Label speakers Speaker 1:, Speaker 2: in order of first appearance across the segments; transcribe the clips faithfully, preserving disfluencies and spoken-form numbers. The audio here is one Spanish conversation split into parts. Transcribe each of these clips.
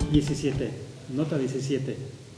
Speaker 1: diecisiete, nota diecisiete.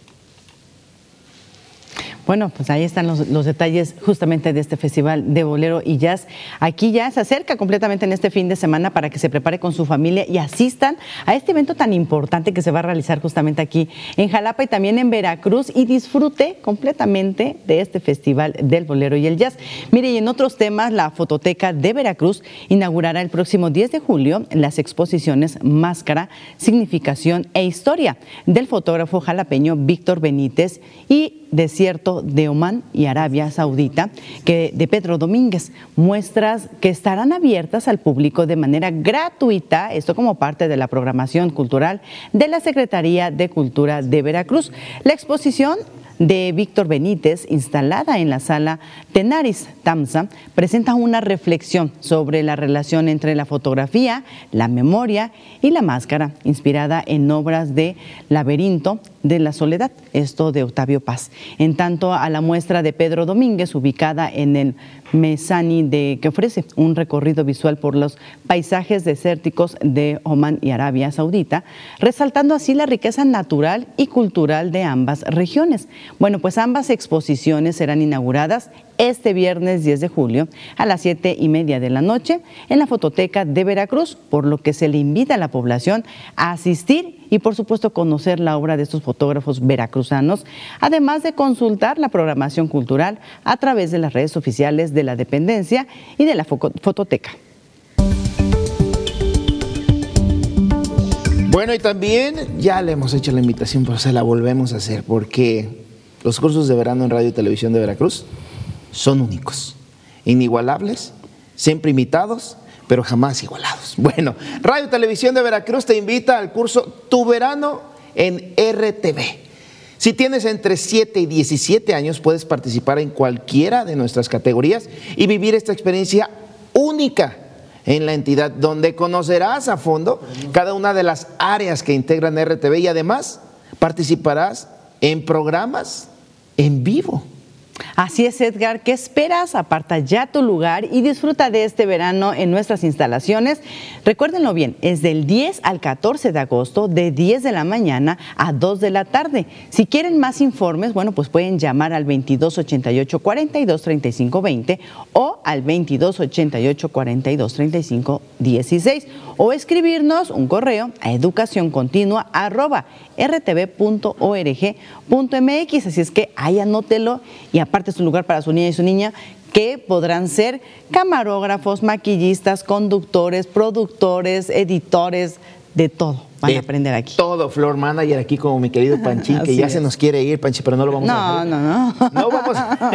Speaker 2: Bueno, pues ahí están los, los detalles justamente de este Festival de Bolero y Jazz. Aquí ya se acerca completamente en este fin de semana para que se prepare con su familia y asistan a este evento tan importante que se va a realizar justamente aquí en Jalapa y también en Veracruz y disfrute completamente de este Festival del Bolero y el Jazz. Mire, y en otros temas, la Fototeca de Veracruz inaugurará el próximo diez de julio las exposiciones Máscara, Significación e Historia del fotógrafo jalapeño Víctor Benítez y Desierto de Omán y Arabia Saudita, que de Pedro Domínguez, muestras que estarán abiertas al público de manera gratuita, esto como parte de la programación cultural de la Secretaría de Cultura de Veracruz. La exposición de Víctor Benítez, instalada en la sala Tenaris Tamsa, presenta una reflexión sobre la relación entre la fotografía, la memoria y la máscara, inspirada en obras de Laberinto de la Soledad, esto de Octavio Paz. En tanto a la muestra de Pedro Domínguez, ubicada en el Mesani, de, que ofrece un recorrido visual por los paisajes desérticos de Omán y Arabia Saudita, resaltando así la riqueza natural y cultural de ambas regiones. Bueno, pues ambas exposiciones serán inauguradas este viernes diez de julio a las siete y media de la noche en la Fototeca de Veracruz, por lo que se le invita a la población a asistir y por supuesto conocer la obra de estos fotógrafos veracruzanos, además de consultar la programación cultural a través de las redes oficiales de la dependencia y de la Fototeca.
Speaker 3: Bueno, y también ya le hemos hecho la invitación, pero se la volvemos a hacer porque los cursos de verano en Radio y Televisión de Veracruz son únicos, inigualables, siempre imitados, pero jamás igualados. Bueno, Radio y Televisión de Veracruz te invita al curso Tu Verano en R T V. Si tienes entre siete y diecisiete años, puedes participar en cualquiera de nuestras categorías y vivir esta experiencia única en la entidad, donde conocerás a fondo cada una de las áreas que integran R T V y además participarás en programas en vivo.
Speaker 2: Así es, Edgar, ¿qué esperas? Aparta ya tu lugar y disfruta de este verano en nuestras instalaciones. Recuérdenlo bien, es del diez al catorce de agosto, de diez de la mañana a dos de la tarde. Si quieren más informes, bueno, pues pueden llamar al veintidós ochenta y ocho, cuarenta y dos, treinta y cinco, veinte o al veintidós ochenta y ocho, cuarenta y dos, treinta y cinco, dieciséis o escribirnos un correo a educacioncontinua arroba r t v punto org punto m x. Así es que ahí anótelo y aparte es un lugar para su niña y su niña que podrán ser camarógrafos, maquillistas, conductores, productores, editores, de todo. Van a aprender aquí.
Speaker 3: Todo, Floor Manager aquí como mi querido Panchín, que ya es. se nos quiere ir, Panchín, pero no lo vamos
Speaker 2: no,
Speaker 3: a dejar.
Speaker 2: No, no, no.
Speaker 3: No vamos,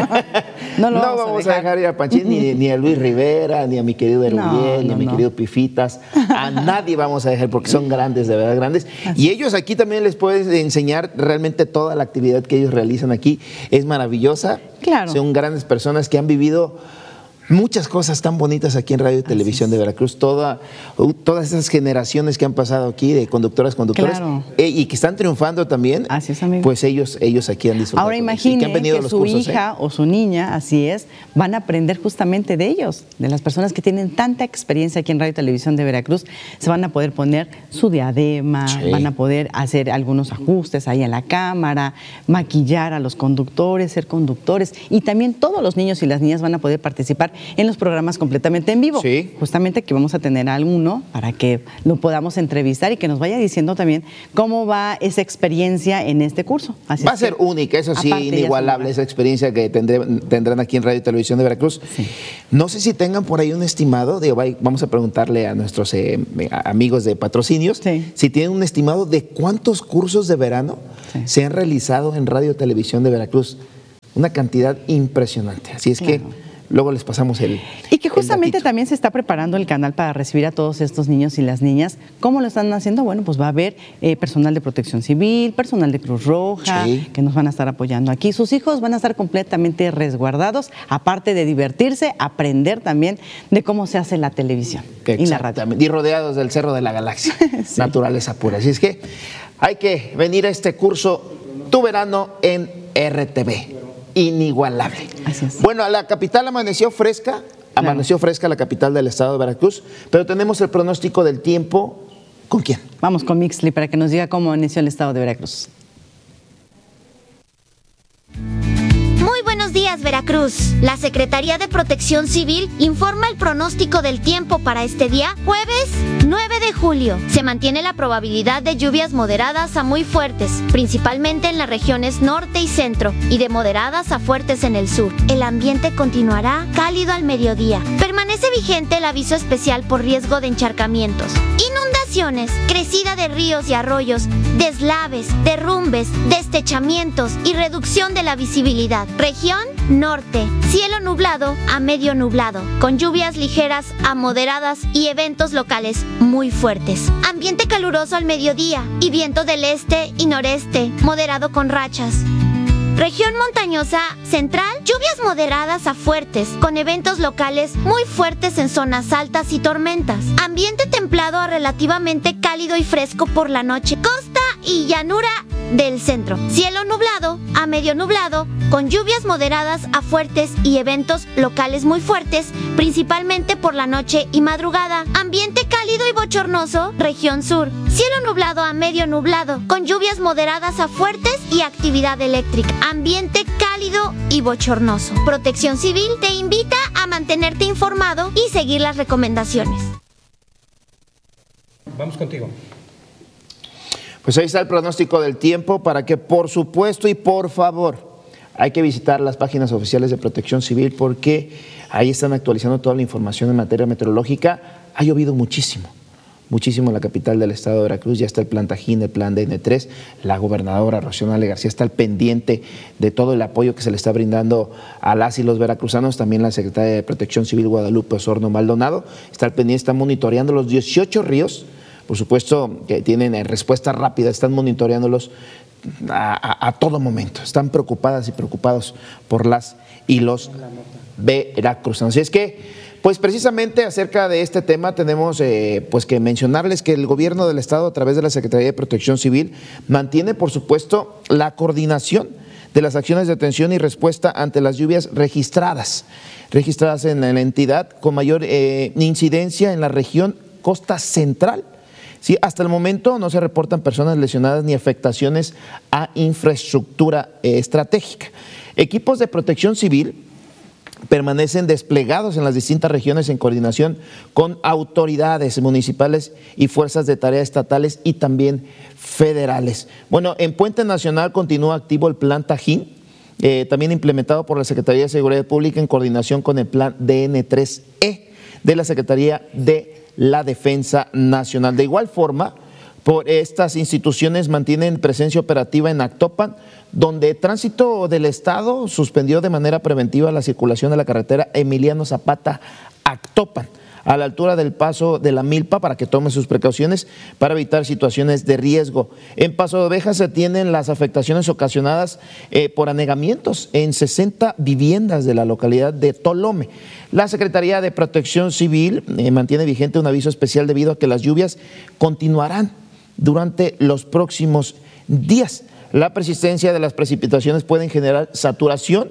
Speaker 3: no lo no vamos, vamos a, dejar. a dejar ir a Panchín, ni, ni a Luis Rivera, ni a mi querido Erubiel, no, ni a no, mi no. querido Pifitas. A nadie vamos a dejar porque son grandes, de verdad grandes. Así. Y ellos aquí también les puedes enseñar realmente toda la actividad que ellos realizan aquí. Es maravillosa.
Speaker 2: Claro.
Speaker 3: Son grandes personas que han vivido muchas cosas tan bonitas aquí en Radio y Televisión de Veracruz, toda, todas esas generaciones que han pasado aquí de conductoras, conductores,
Speaker 2: claro.
Speaker 3: eh, y que están triunfando también,
Speaker 2: así es, amigo.
Speaker 3: Pues ellos, ellos aquí han disfrutado.
Speaker 2: Ahora imagine que, han venido que los su cursos, hija ¿eh? o su niña, así es, van a aprender justamente de ellos, de las personas que tienen tanta experiencia aquí en Radio y Televisión de Veracruz, se van a poder poner su diadema, sí. van a poder hacer algunos ajustes ahí en la cámara, maquillar a los conductores, ser conductores, y también todos los niños y las niñas van a poder participar en los programas completamente en vivo.
Speaker 3: Sí.
Speaker 2: Justamente que vamos a tener a alguno para que lo podamos entrevistar y que nos vaya diciendo también cómo va esa experiencia en este curso. Así
Speaker 3: va a ser única, eso sí, inigualable esa experiencia que tendré, tendrán aquí en Radio y Televisión de Veracruz. Sí. No sé si tengan por ahí un estimado, digo, vamos a preguntarle a nuestros eh, amigos de patrocinios, sí. si tienen un estimado de cuántos cursos de verano sí. se han realizado en Radio y Televisión de Veracruz. Una cantidad impresionante. Así es claro. que luego les pasamos el
Speaker 2: Y que justamente también se está preparando el canal para recibir a todos estos niños y las niñas. ¿Cómo lo están haciendo? Bueno, pues va a haber eh, personal de Protección Civil, personal de Cruz Roja, sí. que nos van a estar apoyando aquí. Sus hijos van a estar completamente resguardados, aparte de divertirse, aprender también de cómo se hace la televisión y la radio.
Speaker 3: Y rodeados del Cerro de la Galaxia, sí. naturaleza pura. Así es que hay que venir a este curso Tu Verano en R T V. Inigualable.
Speaker 2: Así es.
Speaker 3: Bueno, la capital amaneció fresca, amaneció claro. fresca la capital del estado de Veracruz, pero tenemos el pronóstico del tiempo. ¿Con quién?
Speaker 2: Vamos con Mixley para que nos diga cómo inició el estado de Veracruz.
Speaker 4: Muy buenos días, Veracruz. La Secretaría de Protección Civil informa el pronóstico del tiempo para este día, jueves nueve de julio. Se mantiene la probabilidad de lluvias moderadas a muy fuertes, principalmente en las regiones norte y centro, y de moderadas a fuertes en el sur. El ambiente continuará cálido al mediodía. Permanece vigente el aviso especial por riesgo de encharcamientos, inundaciones, crecida de ríos y arroyos, deslaves, derrumbes, destechamientos y reducción de la visibilidad. Región norte, cielo nublado a medio nublado, con lluvias ligeras a moderadas y eventos locales muy fuertes. Ambiente caluroso al mediodía y viento del este y noreste, moderado con rachas. Región montañosa central, lluvias moderadas a fuertes, con eventos locales muy fuertes en zonas altas y tormentas. Ambiente templado a relativamente cálido y fresco por la noche. Costa y llanura del centro. Cielo nublado a medio nublado, con lluvias moderadas a fuertes y eventos locales muy fuertes, principalmente por la noche y madrugada. Ambiente cálido y bochornoso, región sur. Cielo nublado a medio nublado, con lluvias moderadas a fuertes y actividad eléctrica. Ambiente cálido y bochornoso. Protección Civil te invita a mantenerte informado y seguir las recomendaciones.
Speaker 5: Vamos contigo.
Speaker 3: Pues ahí está el pronóstico del tiempo para que, por supuesto y por favor, hay que visitar las páginas oficiales de Protección Civil porque ahí están actualizando toda la información en materia meteorológica. Ha llovido muchísimo, muchísimo en la capital del estado de Veracruz. Ya está el plan Tajín, el plan D N tres. La gobernadora Rocío Nale García está al pendiente de todo el apoyo que se le está brindando a las y los veracruzanos. También la secretaria de Protección Civil, Guadalupe Osorno Maldonado, está al pendiente, está monitoreando los dieciocho ríos. Por supuesto que tienen respuesta rápida, están monitoreándolos a, a, a todo momento. Están preocupadas y preocupados por las y los veracruzanos. Así es que, pues precisamente acerca de este tema tenemos eh, pues que mencionarles que el gobierno del estado, a través de la Secretaría de Protección Civil, mantiene, por supuesto, la coordinación de las acciones de atención y respuesta ante las lluvias registradas, registradas en la entidad con mayor eh, incidencia en la región costa central. Sí, hasta el momento no se reportan personas lesionadas ni afectaciones a infraestructura eh, estratégica. Equipos de protección civil permanecen desplegados en las distintas regiones en coordinación con autoridades municipales y fuerzas de tarea estatales y también federales. Bueno, en Puente Nacional continúa activo el plan Tajín, eh, también implementado por la Secretaría de Seguridad Pública en coordinación con el plan D N tres E de la Secretaría de la Defensa Nacional. De igual forma, por estas instituciones mantienen presencia operativa en Actopan, donde Tránsito del Estado suspendió de manera preventiva la circulación de la carretera Emiliano Zapata Actopan, a la altura del paso de la Milpa, para que tomen sus precauciones para evitar situaciones de riesgo. En Paso de Ovejas se tienen las afectaciones ocasionadas eh, por anegamientos en sesenta viviendas de la localidad de Tolome. La Secretaría de Protección Civil eh, mantiene vigente un aviso especial debido a que las lluvias continuarán durante los próximos días. La persistencia de las precipitaciones pueden generar saturación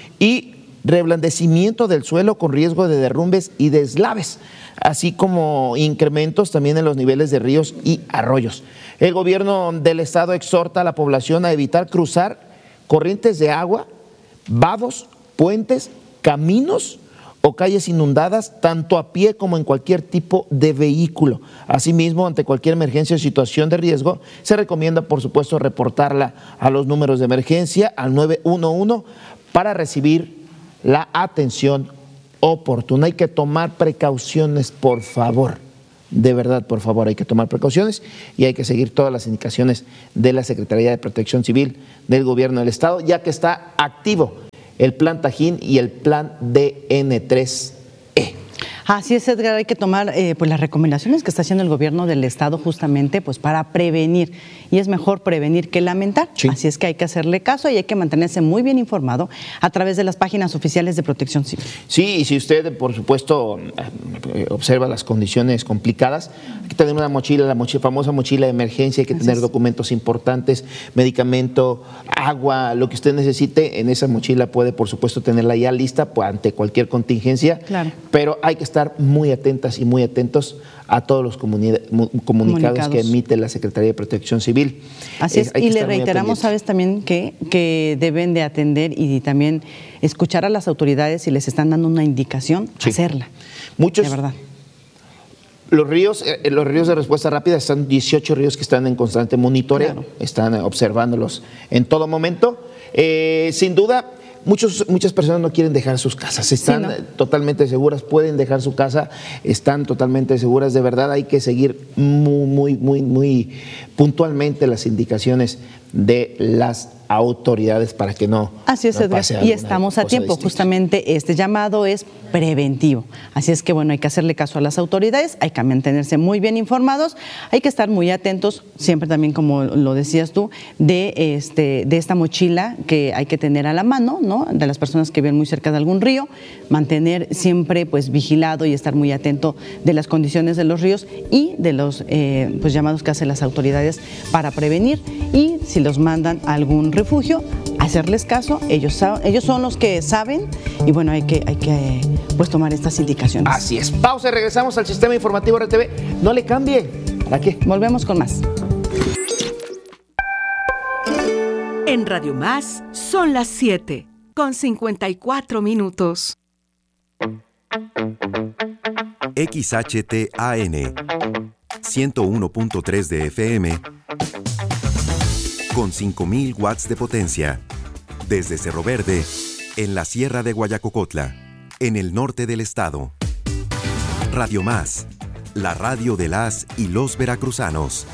Speaker 3: y reblandecimiento del suelo con riesgo de derrumbes y deslaves, así como incrementos también en los niveles de ríos y arroyos. El gobierno del estado exhorta a la población a evitar cruzar corrientes de agua, vados, puentes, caminos o calles inundadas, tanto a pie como en cualquier tipo de vehículo. Asimismo, ante cualquier emergencia o situación de riesgo, se recomienda, por supuesto, reportarla a los números de emergencia, al nueve uno uno, para recibir la atención oportuna. Hay que tomar precauciones, por favor. De verdad, por favor, hay que tomar precauciones y hay que seguir todas las indicaciones de la Secretaría de Protección Civil del Gobierno del Estado, ya que está activo el plan Tajín y el plan D N tres E.
Speaker 2: Así es, Edgar, hay que tomar eh, pues las recomendaciones que está haciendo el gobierno del estado justamente pues para prevenir, y es mejor prevenir que lamentar. Sí. Así es que hay que hacerle caso y hay que mantenerse muy bien informado a través de las páginas oficiales de Protección Civil.
Speaker 3: Sí, y si usted, por supuesto, observa las condiciones complicadas, hay que tener una mochila, la mochila, famosa mochila de emergencia, hay que Así tener es. documentos importantes, medicamento, agua, lo que usted necesite. En esa mochila puede, por supuesto, tenerla ya lista pues, ante cualquier contingencia, claro. pero hay que estar estar muy atentas y muy atentos a todos los comuni- comunicados, comunicados que emite la Secretaría de Protección Civil.
Speaker 2: Así es, eh, y le reiteramos, sabes también que, que deben de atender y también escuchar a las autoridades si les están dando una indicación, sí. hacerla.
Speaker 3: Muchos,
Speaker 2: de verdad.
Speaker 3: Los ríos, eh, los ríos de respuesta rápida, están dieciocho ríos que están en constante monitoreo, claro. están observándolos en todo momento. Eh, sin duda, muchos, muchas personas no quieren dejar sus casas, están sí, ¿no? totalmente seguras, pueden dejar su casa, están totalmente seguras. De verdad hay que seguir muy, muy, muy, muy puntualmente las indicaciones de las autoridades para que no,
Speaker 2: Así es,
Speaker 3: no
Speaker 2: Edgar,
Speaker 3: pase
Speaker 2: y estamos a tiempo.
Speaker 3: distinta.
Speaker 2: Justamente este llamado es preventivo. Así es que bueno, hay que hacerle caso a las autoridades, hay que mantenerse muy bien informados, hay que estar muy atentos, siempre también como lo decías tú, de este de esta mochila que hay que tener a la mano, ¿no? De las personas que viven muy cerca de algún río, mantener siempre pues vigilado y estar muy atento de las condiciones de los ríos y de los eh, pues llamados que hacen las autoridades para prevenir, y si los mandan a algún refugio, hacerles caso. Ellos, ellos son los que saben y bueno, hay que, hay que pues tomar estas indicaciones.
Speaker 3: Así es. Pausa y regresamos al Sistema Informativo R T V. No le cambie. ¿Para qué?
Speaker 2: Volvemos con más.
Speaker 5: En Radio Más son las siete con cincuenta y cuatro minutos.
Speaker 6: X H T A N ciento uno punto tres de F M con cinco mil watts de potencia. Desde Cerro Verde, en la Sierra de Guayacocotla, en el norte del estado. Radio Más, la radio de las y los veracruzanos.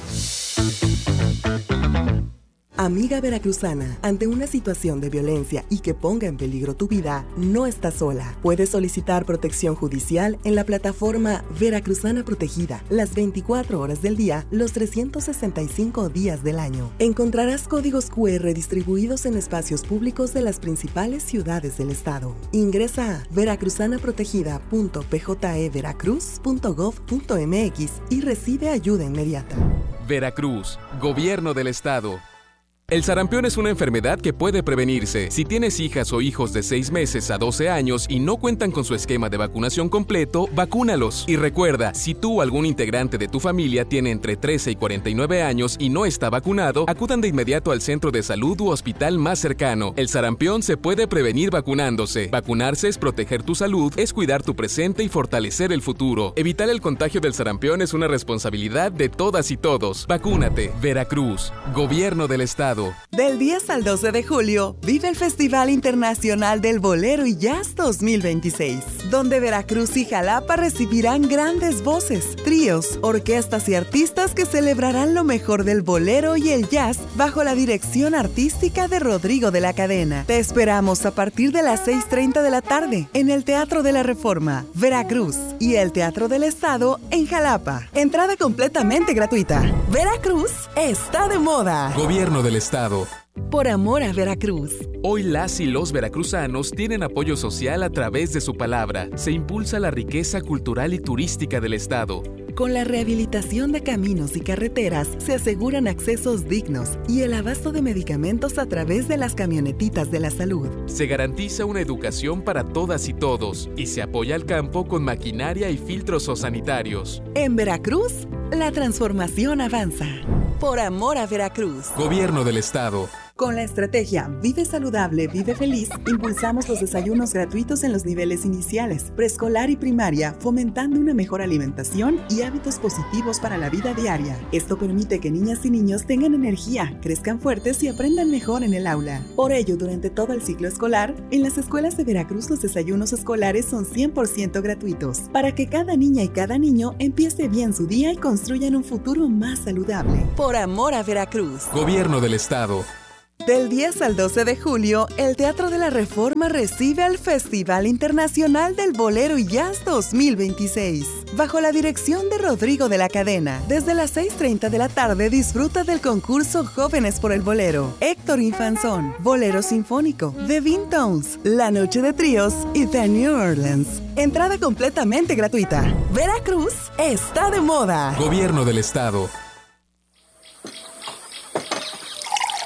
Speaker 7: Amiga veracruzana, ante una situación de violencia y que ponga en peligro tu vida, no estás sola. Puedes solicitar protección judicial en la plataforma Veracruzana Protegida, las veinticuatro horas del día, los trescientos sesenta y cinco días del año. Encontrarás códigos cu erre distribuidos en espacios públicos de las principales ciudades del estado. Ingresa a veracruzana protegida punto p j e veracruz punto gov punto m x y recibe ayuda inmediata.
Speaker 8: Veracruz, Gobierno del Estado. El sarampión es una enfermedad que puede prevenirse. Si tienes hijas o hijos de seis meses a doce años y no cuentan con su esquema de vacunación completo, vacúnalos. Y recuerda, si tú o algún integrante de tu familia tiene entre trece y cuarenta y nueve años y no está vacunado, acudan de inmediato al centro de salud u hospital más cercano. El sarampión se puede prevenir vacunándose. Vacunarse es proteger tu salud, es cuidar tu presente y fortalecer el futuro. Evitar el contagio del sarampión es una responsabilidad de todas y todos. Vacúnate. Veracruz, Gobierno del Estado.
Speaker 7: Del diez al doce de julio, vive el Festival Internacional del Bolero y Jazz dos mil veintiséis, donde Veracruz y Jalapa recibirán grandes voces, tríos, orquestas y artistas que celebrarán lo mejor del bolero y el jazz bajo la dirección artística de Rodrigo de la Cadena. Te esperamos a partir de las seis treinta de la tarde en el Teatro de la Reforma, Veracruz, y el Teatro del Estado en Jalapa. Entrada completamente gratuita. Veracruz está de moda.
Speaker 8: Gobierno del Estado.
Speaker 7: Por amor a Veracruz.
Speaker 8: Hoy las y los veracruzanos tienen apoyo social a través de su palabra. Se impulsa la riqueza cultural y turística del estado.
Speaker 7: Con la rehabilitación de caminos y carreteras se aseguran accesos dignos y el abasto de medicamentos a través de las camionetitas de la salud.
Speaker 8: Se garantiza una educación para todas y todos y se apoya al campo con maquinaria y filtros sanitarios.
Speaker 7: En Veracruz, la transformación avanza. Por amor a Veracruz.
Speaker 8: Gobierno del Estado.
Speaker 7: Con la estrategia Vive Saludable, Vive Feliz, impulsamos los desayunos gratuitos en los niveles iniciales, preescolar y primaria, fomentando una mejor alimentación y hábitos positivos para la vida diaria. Esto permite que niñas y niños tengan energía, crezcan fuertes y aprendan mejor en el aula. Por ello, durante todo el ciclo escolar, en las escuelas de Veracruz los desayunos escolares son cien por ciento gratuitos, para que cada niña y cada niño empiece bien su día y construyan un futuro más saludable. Por amor a Veracruz.
Speaker 8: Gobierno del Estado.
Speaker 7: Del diez al doce de julio, el Teatro de la Reforma recibe al Festival Internacional del Bolero y Jazz dos mil veintiséis, bajo la dirección de Rodrigo de la Cadena. Desde las seis treinta de la tarde disfruta del concurso Jóvenes por el Bolero, Héctor Infanzón, Bolero Sinfónico, The Vintones, La Noche de Tríos y The New Orleans. Entrada completamente gratuita. Veracruz está de moda.
Speaker 8: Gobierno del Estado.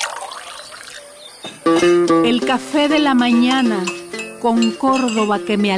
Speaker 5: El café de la mañana con Córdoba que me